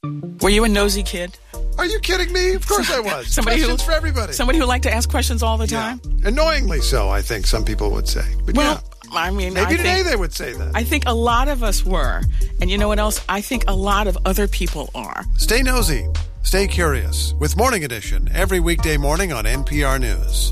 Were you a nosy kid? Are you kidding me? Of course I was. Questions for everybody. Somebody who liked to ask questions all the time? Annoyingly so, I think some people would say. But well, I mean, maybe today they would say that. I think a lot of us were. And you know what else? I think a lot of other people are. Stay nosy. Stay curious with Morning Edition every weekday morning on NPR News.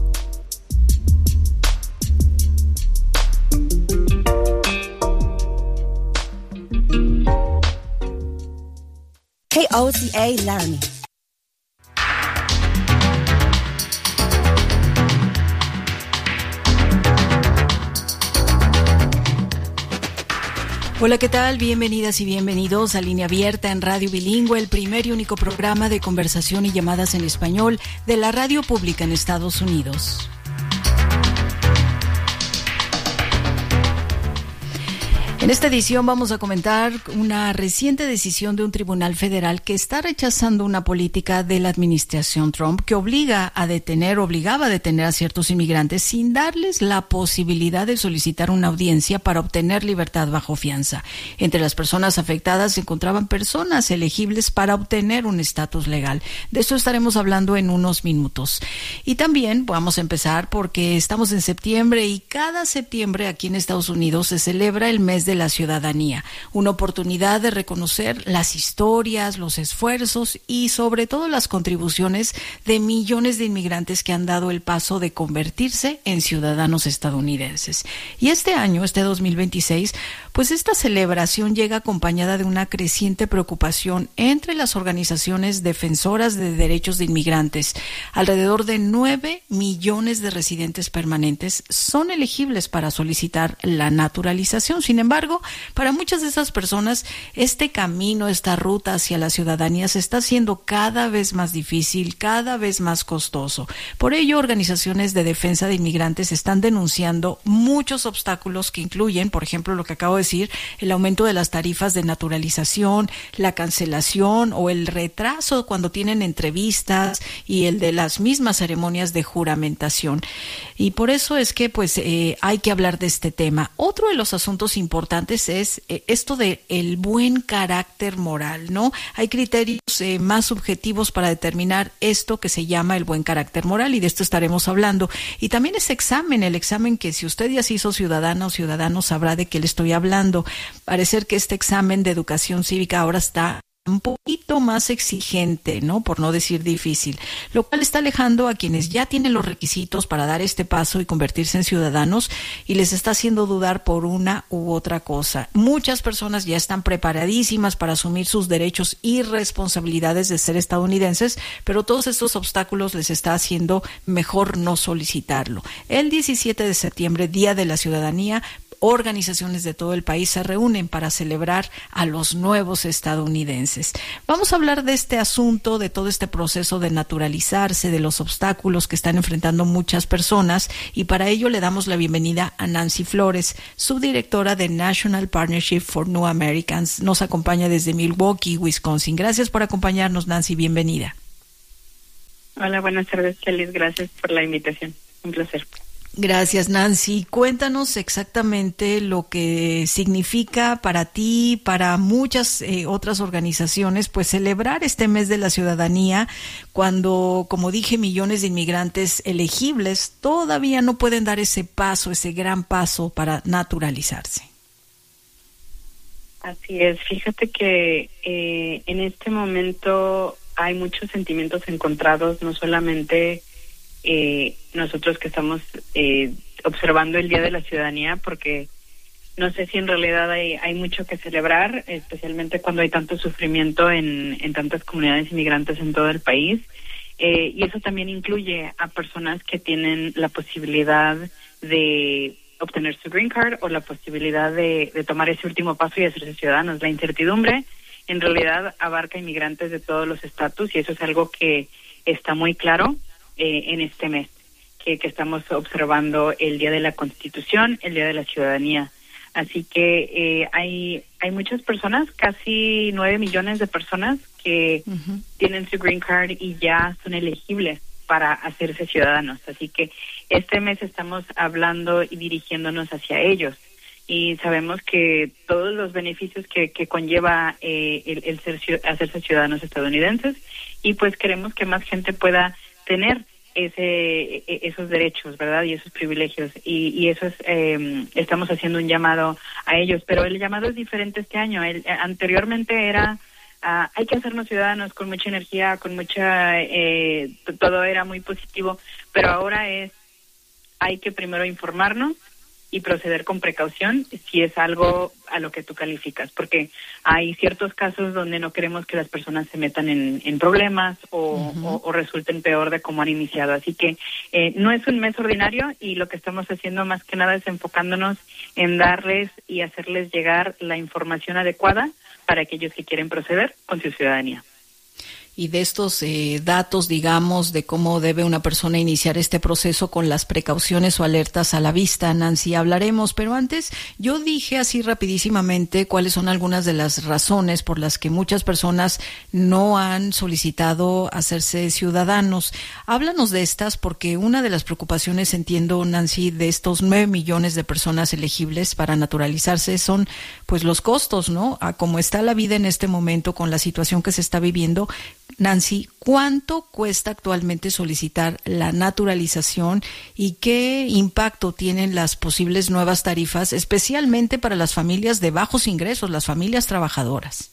KOTA Laramie. Hola, ¿qué tal? Bienvenidas y bienvenidos a Línea Abierta en Radio Bilingüe, el primer y único programa de conversación y llamadas en español de la radio pública en Estados Unidos. En esta edición vamos a comentar una reciente decisión de un tribunal federal que está rechazando una política de la administración Trump que obligaba a detener a ciertos inmigrantes sin darles la posibilidad de solicitar una audiencia para obtener libertad bajo fianza. Entre las personas afectadas se encontraban personas elegibles para obtener un estatus legal. De esto estaremos hablando en unos minutos. Y también vamos a empezar porque estamos en septiembre y cada septiembre aquí en Estados Unidos se celebra el mes de la ciudadanía, una oportunidad de reconocer las historias, los esfuerzos y sobre todo las contribuciones de millones de inmigrantes que han dado el paso de convertirse en ciudadanos estadounidenses. Y este año, este 2026, pues esta celebración llega acompañada de una creciente preocupación entre las organizaciones defensoras de derechos de inmigrantes. Alrededor de 9 millones de residentes permanentes son elegibles para solicitar la naturalización. Sin embargo, para muchas de esas personas, este camino, esta ruta hacia la ciudadanía se está haciendo cada vez más difícil, cada vez más costoso. Por ello, organizaciones de defensa de inmigrantes están denunciando muchos obstáculos que incluyen, por ejemplo, lo que acabo de decir, el aumento de las tarifas de naturalización, la cancelación o el retraso cuando tienen entrevistas y el de las mismas ceremonias de juramentación. Y por eso es que hay que hablar de este tema. Otro de los asuntos importantes es esto de el buen carácter moral, ¿no? Hay criterios más subjetivos para determinar esto que se llama el buen carácter moral y de esto estaremos hablando. Y también ese examen, el examen que si usted ya se hizo ciudadana o ciudadano sabrá de qué le estoy hablando. Parece que este examen de educación cívica ahora está un poquito más exigente, ¿no? Por no decir difícil, lo cual está alejando a quienes ya tienen los requisitos para dar este paso y convertirse en ciudadanos y les está haciendo dudar por una u otra cosa. Muchas personas ya están preparadísimas para asumir sus derechos y responsabilidades de ser estadounidenses, pero todos estos obstáculos les está haciendo mejor no solicitarlo. El 17 de septiembre, Día de la Ciudadanía, organizaciones de todo el país se reúnen para celebrar a los nuevos estadounidenses. Vamos a hablar de este asunto, de todo este proceso de naturalizarse, de los obstáculos que están enfrentando muchas personas y para ello le damos la bienvenida a Nancy Flores, subdirectora de National Partnership for New Americans. Nos acompaña desde Milwaukee, Wisconsin. Gracias por acompañarnos, Nancy. Bienvenida. Hola, buenas tardes, Chelis. Gracias por la invitación. Un placer. Gracias, Nancy. Cuéntanos exactamente lo que significa para ti, para muchas otras organizaciones, pues celebrar este mes de la ciudadanía cuando, como dije, millones de inmigrantes elegibles todavía no pueden dar ese paso, ese gran paso para naturalizarse. Así es. Fíjate que en este momento hay muchos sentimientos encontrados, no solamente nosotros que estamos observando el Día de la Ciudadanía, porque no sé si en realidad hay mucho que celebrar, especialmente cuando hay tanto sufrimiento en tantas comunidades inmigrantes en todo el país, y eso también incluye a personas que tienen la posibilidad de obtener su green card o la posibilidad de tomar ese último paso y hacerse ciudadanos. La incertidumbre en realidad abarca inmigrantes de todos los estatus y eso es algo que está muy claro en este mes que estamos observando el Día de la Constitución, el Día de la Ciudadanía. Así que hay muchas personas, casi 9 millones de personas que tienen su green card y ya son elegibles para hacerse ciudadanos. Así que este mes estamos hablando y dirigiéndonos hacia ellos. y sabemos que todos los beneficios que conlleva el hacerse ciudadanos estadounidenses, y pues queremos que más gente pueda tener esos derechos, ¿verdad? Y esos privilegios, y eso es, estamos haciendo un llamado a ellos, pero el llamado es diferente este año. Anteriormente era hay que hacernos ciudadanos con mucha energía, con mucha todo era muy positivo, pero ahora hay que primero informarnos y proceder con precaución si es algo a lo que tú calificas, porque hay ciertos casos donde no queremos que las personas se metan en problemas o resulten peor de cómo han iniciado. Así que no es un mes ordinario, y lo que estamos haciendo más que nada es enfocándonos en darles y hacerles llegar la información adecuada para aquellos que quieren proceder con su ciudadanía. Y de estos datos, digamos, de cómo debe una persona iniciar este proceso con las precauciones o alertas a la vista, Nancy, hablaremos. Pero antes, yo dije así rapidísimamente cuáles son algunas de las razones por las que muchas personas no han solicitado hacerse ciudadanos. Háblanos de estas, porque una de las preocupaciones, entiendo, Nancy, de estos 9 millones de personas elegibles para naturalizarse son pues los costos, ¿no? A cómo está la vida en este momento, con la situación que se está viviendo. Nancy, ¿cuánto cuesta actualmente solicitar la naturalización y qué impacto tienen las posibles nuevas tarifas, especialmente para las familias de bajos ingresos, las familias trabajadoras?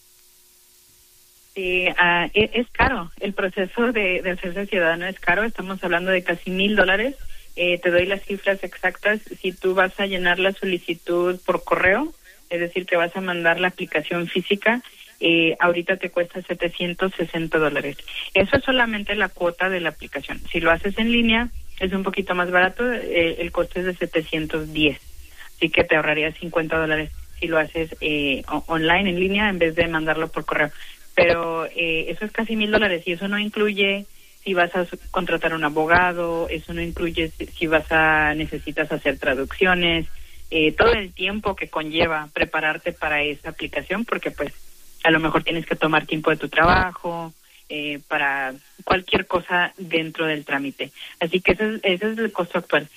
Es caro. El proceso de hacerse ciudadano es caro. Estamos hablando de casi $1,000. Te doy las cifras exactas. Si tú vas a llenar la solicitud por correo, es decir, que vas a mandar la aplicación física, ahorita te cuesta $760. Eso es solamente la cuota de la aplicación. Si lo haces en línea, es un poquito más barato, el costo es de $710. Así que te ahorrarías $50 si lo haces online, en línea, en vez de mandarlo por correo. Pero eso es casi $1,000, y eso no incluye si vas a contratar un abogado, eso no incluye si necesitas hacer traducciones, todo el tiempo que conlleva prepararte para esa aplicación, porque pues a lo mejor tienes que tomar tiempo de tu trabajo, para cualquier cosa dentro del trámite. Así que ese es el costo actual.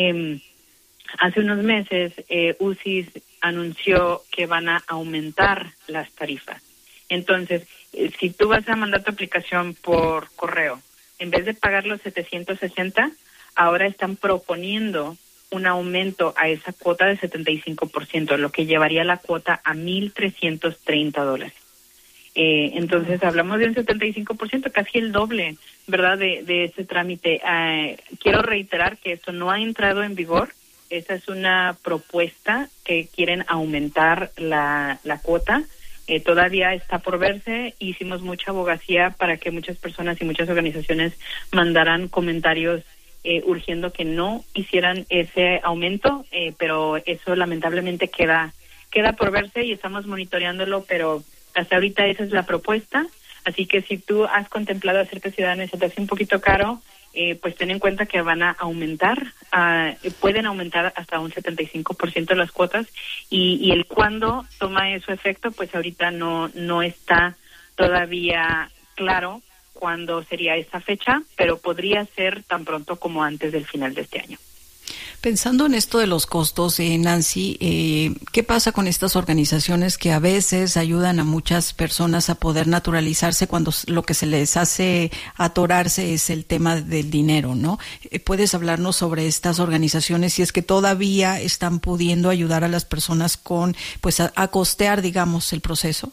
Hace unos meses, UCIS anunció que van a aumentar las tarifas. Entonces, si tú vas a mandar tu aplicación por correo, en vez de pagar los $760, ahora están proponiendo un aumento a esa cuota de 75%, lo que llevaría la cuota a $1,330. Entonces hablamos de un 75%, casi el doble, ¿verdad?, de ese trámite. Quiero reiterar que esto no ha entrado en vigor. Esa es una propuesta que quieren aumentar la cuota. Todavía está por verse. Hicimos mucha abogacía para que muchas personas y muchas organizaciones mandaran comentarios urgiendo que no hicieran ese aumento, pero eso lamentablemente queda por verse y estamos monitoreándolo, pero hasta ahorita esa es la propuesta. Así que si tú has contemplado hacerte ciudadano y se te hace un poquito caro, pues ten en cuenta que van a aumentar, pueden aumentar hasta un 75% las cuotas, y el cuándo toma eso efecto, pues ahorita no está todavía claro cuándo sería esa fecha, pero podría ser tan pronto como antes del final de este año. Pensando en esto de los costos, Nancy, ¿qué pasa con estas organizaciones que a veces ayudan a muchas personas a poder naturalizarse cuando lo que se les hace atorarse es el tema del dinero, ¿no? ¿Puedes hablarnos sobre estas organizaciones, si es que todavía están pudiendo ayudar a las personas con, pues, a costear, digamos, el proceso?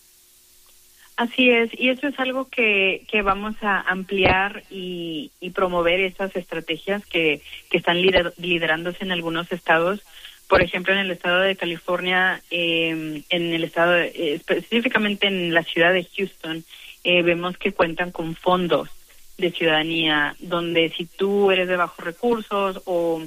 Así es, y eso es algo que vamos a ampliar y promover esas estrategias que están liderándose en algunos estados. Por ejemplo, en el estado de California, en el estado específicamente en la ciudad de Houston, vemos que cuentan con fondos de ciudadanía, donde si tú eres de bajos recursos o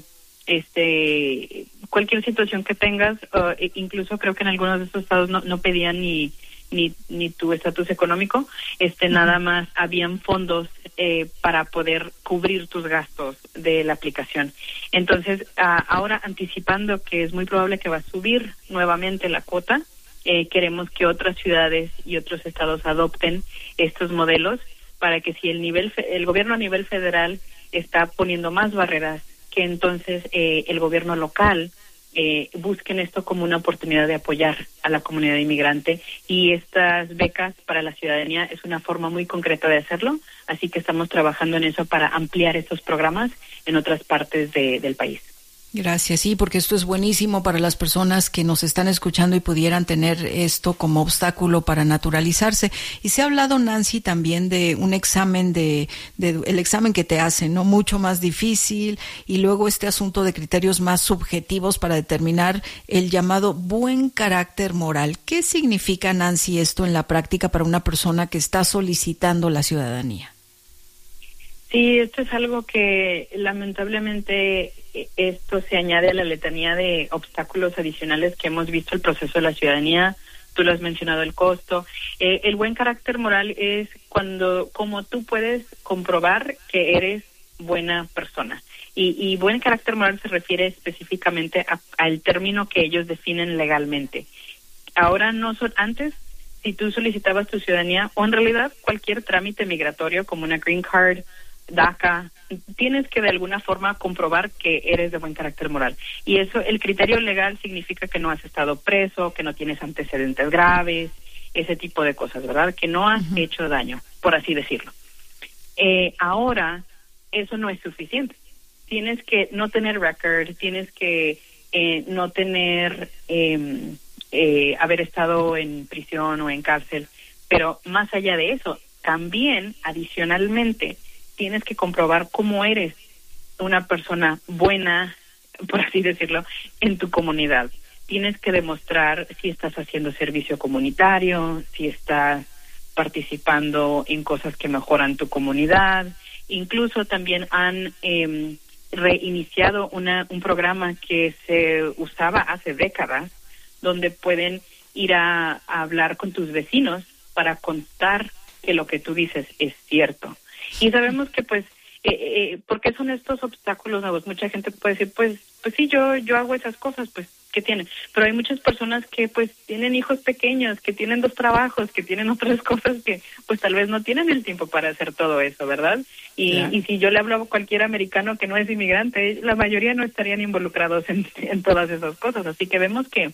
cualquier situación que tengas, incluso creo que en algunos de estos estados no pedían ni tu estatus económico, nada más habían fondos para poder cubrir tus gastos de la aplicación. Entonces, ahora anticipando que es muy probable que va a subir nuevamente la cuota, queremos que otras ciudades y otros estados adopten estos modelos para que si el gobierno a nivel federal está poniendo más barreras, que entonces el gobierno local busquen esto como una oportunidad de apoyar a la comunidad inmigrante, y estas becas para la ciudadanía es una forma muy concreta de hacerlo, así que estamos trabajando en eso para ampliar estos programas en otras partes del país. Gracias, sí, porque esto es buenísimo para las personas que nos están escuchando y pudieran tener esto como obstáculo para naturalizarse. Y se ha hablado, Nancy, también de un examen el examen que te hacen, ¿no? Mucho más difícil, y luego este asunto de criterios más subjetivos para determinar el llamado buen carácter moral. ¿Qué significa, Nancy, esto en la práctica para una persona que está solicitando la ciudadanía? Sí, esto es algo que lamentablemente esto se añade a la letanía de obstáculos adicionales que hemos visto el proceso de la ciudadanía. Tú lo has mencionado, el costo. El buen carácter moral es como tú puedes comprobar que eres buena persona. Y buen carácter moral se refiere específicamente al término que ellos definen legalmente. Ahora antes, si tú solicitabas tu ciudadanía, o en realidad cualquier trámite migratorio como una green card, DACA, tienes que de alguna forma comprobar que eres de buen carácter moral. Y eso, el criterio legal significa que no has estado preso, que no tienes antecedentes graves, ese tipo de cosas, ¿verdad? Que no has hecho daño, por así decirlo. Ahora, eso no es suficiente. Tienes que no tener record, tienes que no tener, haber estado en prisión o en cárcel, pero más allá de eso, también, adicionalmente, tienes que comprobar cómo eres una persona buena, por así decirlo, en tu comunidad. Tienes que demostrar si estás haciendo servicio comunitario, si estás participando en cosas que mejoran tu comunidad. Incluso también han reiniciado un programa que se usaba hace décadas, donde pueden ir a hablar con tus vecinos para constar que lo que tú dices es cierto. Y sabemos que ¿por qué son estos obstáculos nuevos? Mucha gente puede decir, pues sí, yo hago esas cosas, pues, ¿qué tienen? Pero hay muchas personas que pues tienen hijos pequeños, que tienen 2 trabajos, que tienen otras cosas que pues tal vez no tienen el tiempo para hacer todo eso, ¿verdad? Y si yo le hablo a cualquier americano que no es inmigrante, la mayoría no estarían involucrados en todas esas cosas. Así que vemos que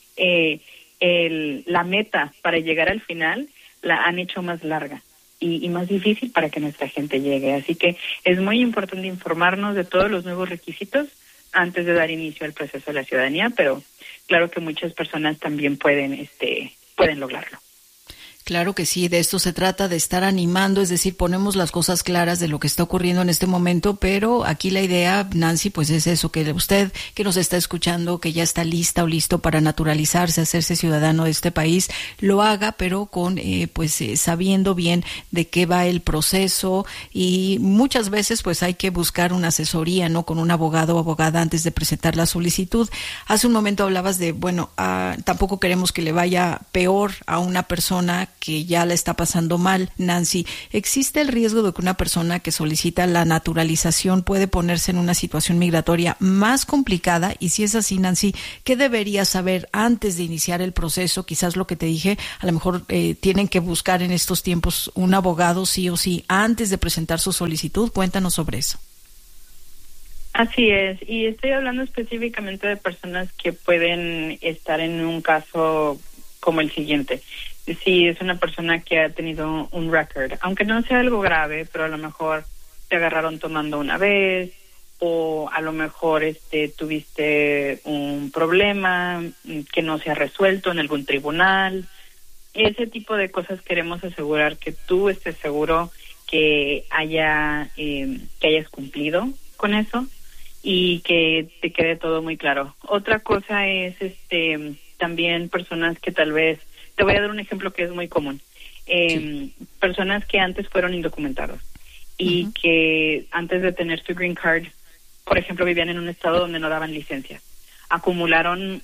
la meta para llegar al final la han hecho más larga y más difícil para que nuestra gente llegue. Así que es muy importante informarnos de todos los nuevos requisitos antes de dar inicio al proceso de la ciudadanía, pero claro que muchas personas también pueden lograrlo. Claro que sí, de esto se trata, de estar animando, es decir, ponemos las cosas claras de lo que está ocurriendo en este momento, pero aquí la idea, Nancy, pues es eso, que usted que nos está escuchando, que ya está lista o listo para naturalizarse, hacerse ciudadano de este país, lo haga, pero con sabiendo bien de qué va el proceso, y muchas veces pues hay que buscar una asesoría, ¿no? Con un abogado o abogada antes de presentar la solicitud. Hace un momento hablabas de, tampoco queremos que le vaya peor a una persona que ya la está pasando mal. Nancy, ¿existe el riesgo de que una persona que solicita la naturalización puede ponerse en una situación migratoria más complicada? Y si es así, Nancy, ¿qué debería saber antes de iniciar el proceso? Quizás lo que te dije, a lo mejor tienen que buscar en estos tiempos un abogado sí o sí antes de presentar su solicitud. Cuéntanos sobre eso. Así es, y estoy hablando específicamente de personas que pueden estar en un caso como el siguiente. Si es una persona que ha tenido un record, aunque no sea algo grave, pero a lo mejor te agarraron tomando una vez, o a lo mejor tuviste un problema que no se ha resuelto en algún tribunal. Ese tipo de cosas queremos asegurar que tú estés seguro que hayas cumplido con eso y que te quede todo muy claro. Otra cosa es también personas que tal vez, te voy a dar un ejemplo que es muy común, personas que antes fueron indocumentados y que antes de tener su green card, por ejemplo, vivían en un estado donde no daban licencia, acumularon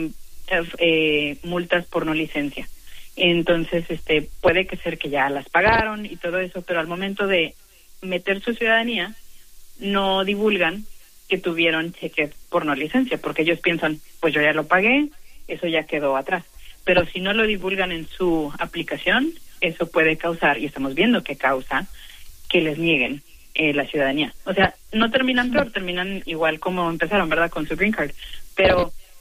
multas por no licencia. Entonces, puede que ser que ya las pagaron y todo eso, pero al momento de meter su ciudadanía, no divulgan que tuvieron cheque por no licencia, porque ellos piensan, pues yo ya lo pagué, eso ya quedó atrás. Pero si no lo divulgan en su aplicación, eso puede causar, y estamos viendo que causa, que les nieguen la ciudadanía. O sea, no terminan peor, terminan igual como empezaron, ¿verdad?, con su green card. Pero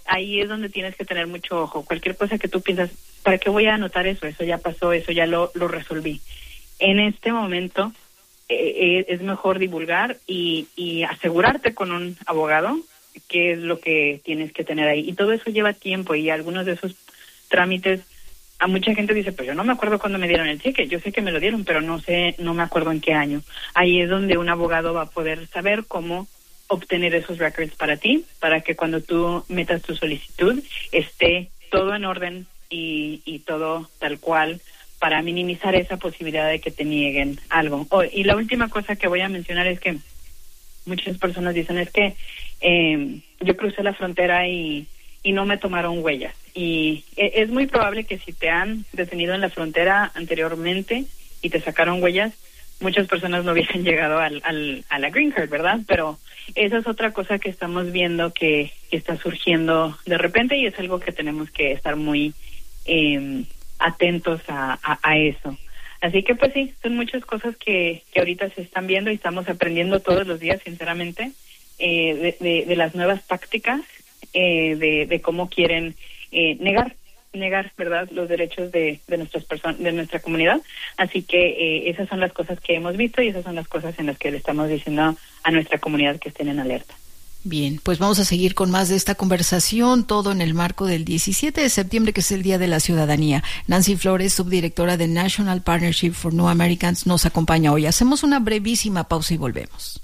ahí es donde tienes que tener mucho ojo. Cualquier cosa que tú piensas, ¿para qué voy a anotar eso? Eso ya pasó, eso ya lo resolví. En este momento es mejor divulgar y asegurarte con un abogado qué es lo que tienes que tener ahí. Y todo eso lleva tiempo, y algunos de esos trámites, a mucha gente dice, pues yo no me acuerdo cuándo me dieron el cheque, yo sé que me lo dieron, pero no me acuerdo en qué año. Ahí es donde un abogado va a poder saber cómo obtener esos records para ti, para que cuando tú metas tu solicitud esté todo en orden y todo tal cual, para minimizar esa posibilidad de que te nieguen algo. Y la última cosa que voy a mencionar es que muchas personas dicen, es que yo crucé la frontera y no me tomaron huellas. Y es muy probable que si te han detenido en la frontera anteriormente y te sacaron huellas, muchas personas no hubiesen llegado a la Green Card, ¿verdad? Pero esa es otra cosa que estamos viendo que está surgiendo de repente, y es algo que tenemos que estar muy atentos a eso. Así que pues sí, son muchas cosas que ahorita se están viendo y estamos aprendiendo todos los días, sinceramente, de las nuevas tácticas, de cómo quieren negar, ¿verdad?, los derechos de nuestras personas, de nuestra comunidad. Así que esas son las cosas que hemos visto, y esas son las cosas en las que le estamos diciendo a nuestra comunidad que estén en alerta. Bien, pues vamos a seguir con más de esta conversación, todo en el marco del 17 de septiembre, que es el Día de la Ciudadanía. Nancy Flores, subdirectora de National Partnership for New Americans, nos acompaña hoy. Hacemos una brevísima pausa y volvemos.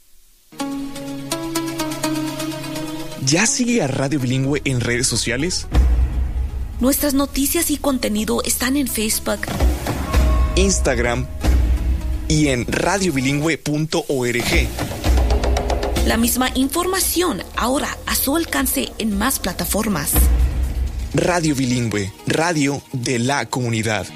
¿Ya sigue a Radio Bilingüe en redes sociales? Nuestras noticias y contenido están en Facebook, Instagram y en radiobilingüe.org. La misma información ahora a su alcance en más plataformas. Radio Bilingüe, radio de la comunidad.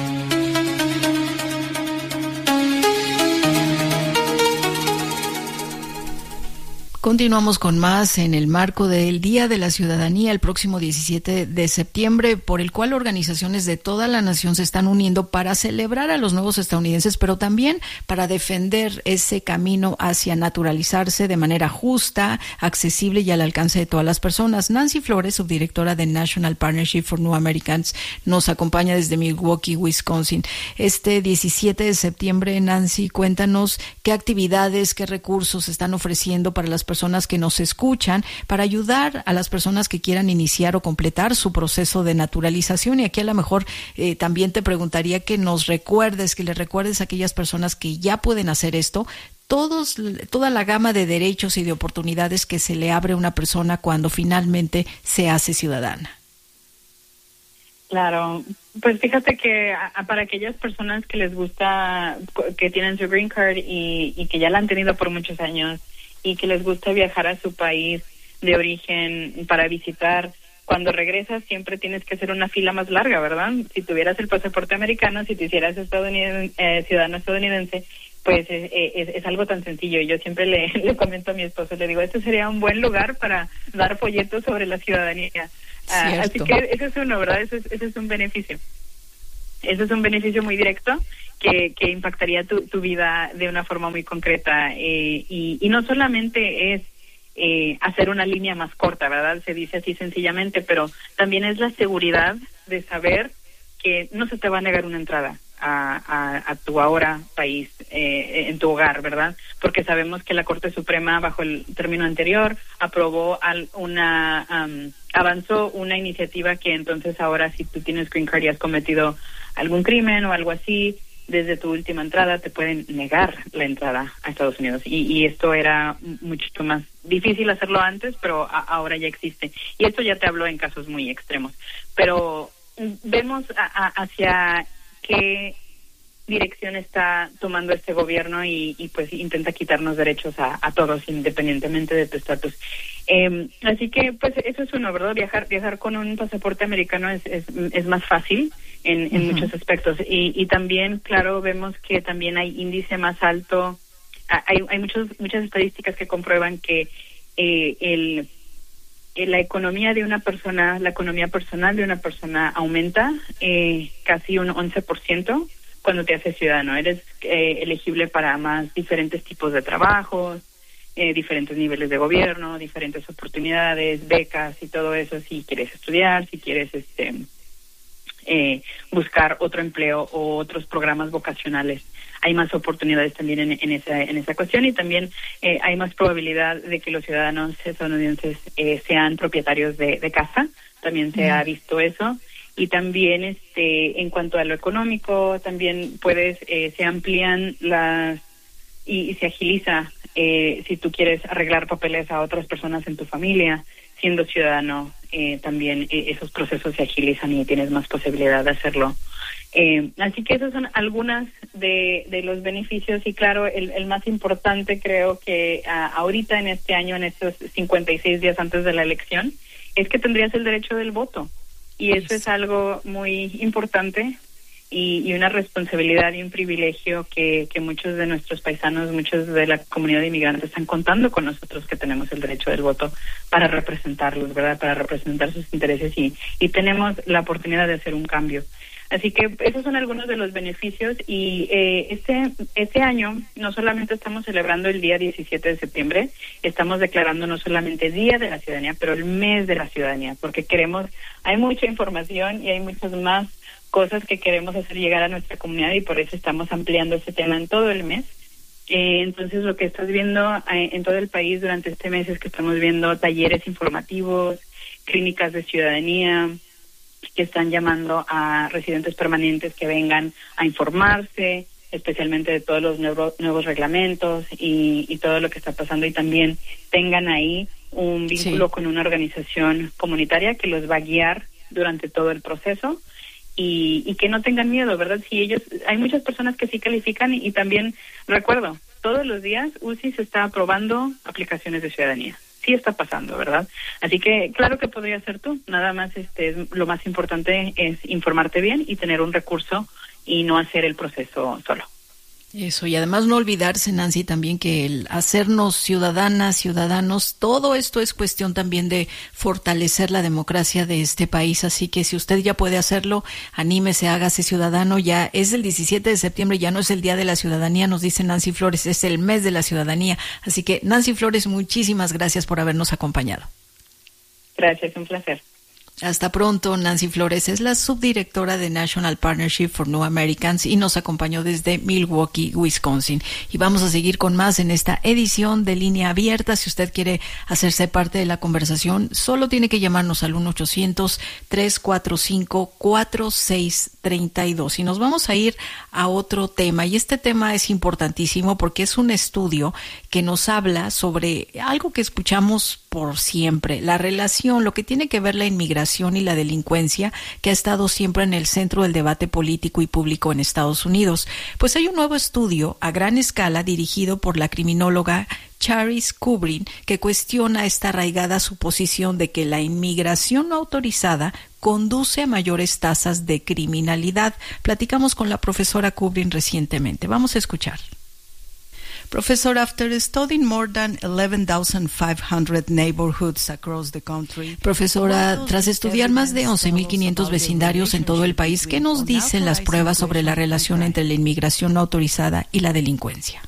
Continuamos con más en el marco del Día de la Ciudadanía, el próximo 17 de septiembre, por el cual organizaciones de toda la nación se están uniendo para celebrar a los nuevos estadounidenses, pero también para defender ese camino hacia naturalizarse de manera justa, accesible y al alcance de todas las personas. Nancy Flores, subdirectora de National Partnership for New Americans, nos acompaña desde Milwaukee, Wisconsin. Este 17 de septiembre, Nancy, cuéntanos qué actividades, qué recursos están ofreciendo para las personas que nos escuchan, para ayudar a las personas que quieran iniciar o completar su proceso de naturalización. Y aquí a lo mejor también te preguntaría que le recuerdes a aquellas personas que ya pueden hacer esto, toda la gama de derechos y de oportunidades que se le abre a una persona cuando finalmente se hace ciudadana. Claro, pues fíjate que para aquellas personas que les gusta, que tienen su Green Card y que ya la han tenido por muchos años, y que les gusta viajar a su país de origen para visitar, cuando regresas siempre tienes que hacer una fila más larga, ¿verdad? Si tuvieras el pasaporte americano, si te hicieras ciudadano estadounidense, pues es algo tan sencillo. Yo siempre le comento a mi esposo, le digo, este sería un buen lugar para dar folletos sobre la ciudadanía. Así que ese es uno, ¿verdad? Ese es un beneficio. Ese es un beneficio muy directo que impactaría tu vida de una forma muy concreta, y no solamente es hacer una línea más corta, ¿verdad? Se dice así sencillamente, pero también es la seguridad de saber que no se te va a negar una entrada a tu ahora país, en tu hogar, ¿verdad? Porque sabemos que la Corte Suprema, bajo el término anterior, aprobó avanzó una iniciativa que entonces ahora, si tú tienes Green Card y has cometido algún crimen o algo así, desde tu última entrada te pueden negar la entrada a Estados Unidos. Y esto era mucho más difícil hacerlo antes, pero ahora ya existe. Y esto ya te hablo en casos muy extremos. Pero vemos hacia qué dirección está tomando este gobierno y pues intenta quitarnos derechos a todos, independientemente de tu estatus. Así que pues eso es uno, ¿verdad? Viajar con un pasaporte americano es más fácil en muchos aspectos, y también, claro, vemos que también hay índice más alto. Hay muchas estadísticas que comprueban que la economía de una persona, la economía personal de una persona aumenta casi un 11% cuando te haces ciudadano. Eres elegible para más diferentes tipos de trabajos, diferentes niveles de gobierno, diferentes oportunidades, becas y todo eso, si quieres estudiar, si quieres buscar otro empleo o otros programas vocacionales. Hay más oportunidades también en esa cuestión, y también hay más probabilidad de que los ciudadanos estadounidenses sean propietarios de casa. También se ha visto eso. Y también en cuanto a lo económico, también se amplían y se agiliza si tú quieres arreglar papeles a otras personas en tu familia, siendo ciudadano, también esos procesos se agilizan y tienes más posibilidad de hacerlo. Así que esos son algunas de los beneficios, y claro, el más importante creo que ahorita en este año, en estos 56 días antes de la elección, es que tendrías el derecho del voto, y eso es algo muy importante y una responsabilidad y un privilegio que muchos de nuestros paisanos, muchos de la comunidad de inmigrantes están contando con nosotros, que tenemos el derecho del voto para representarlos, ¿verdad? Para representar sus intereses, y tenemos la oportunidad de hacer un cambio. Así que esos son algunos de los beneficios, y este año no solamente estamos celebrando el día 17 de septiembre, estamos declarando no solamente Día de la Ciudadanía, pero el mes de la ciudadanía, porque hay mucha información y hay muchas más cosas que queremos hacer llegar a nuestra comunidad, y por eso estamos ampliando este tema en todo el mes. Entonces, lo que estás viendo en todo el país durante este mes es que estamos viendo talleres informativos, clínicas de ciudadanía, que están llamando a residentes permanentes que vengan a informarse, especialmente de todos los nuevos reglamentos y todo lo que está pasando, y también tengan ahí un vínculo con una organización comunitaria que los va a guiar durante todo el proceso, y que no tengan miedo, ¿verdad? Hay muchas personas que sí califican, y también recuerdo, todos los días UCI se está aprobando aplicaciones de ciudadanía. Sí está pasando, ¿verdad? Así que claro que podría ser tú. Nada más lo más importante es informarte bien y tener un recurso y no hacer el proceso solo. Eso, y además no olvidarse, Nancy, también que el hacernos ciudadanos, todo esto es cuestión también de fortalecer la democracia de este país. Así que si usted ya puede hacerlo, anímese, hágase ciudadano. Ya es el 17 de septiembre, ya no es el Día de la Ciudadanía, nos dice Nancy Flores, es el mes de la ciudadanía. Así que, Nancy Flores, muchísimas gracias por habernos acompañado. Gracias, un placer. Hasta pronto. Nancy Flores es la subdirectora de National Partnership for New Americans y nos acompañó desde Milwaukee, Wisconsin. Y vamos a seguir con más en esta edición de Línea Abierta. Si usted quiere hacerse parte de la conversación, solo tiene que llamarnos al 1-800-345-4632. Y nos vamos a ir a otro tema. Y este tema es importantísimo porque es un estudio que nos habla sobre algo que escuchamos por siempre, la relación, lo que tiene que ver la inmigración y la delincuencia, que ha estado siempre en el centro del debate político y público en Estados Unidos. Pues hay un nuevo estudio a gran escala dirigido por la criminóloga Charis Kubrin, que cuestiona esta arraigada suposición de que la inmigración no autorizada conduce a mayores tasas de criminalidad. Platicamos con la profesora Kubrin recientemente. Vamos a escuchar. Professor, after studying more than 11,500 neighborhoods across the country. Profesora, tras estudiar más de 11,500 vecindarios en todo el país, ¿qué nos dicen las pruebas sobre la relación entre la inmigración no autorizada y la delincuencia?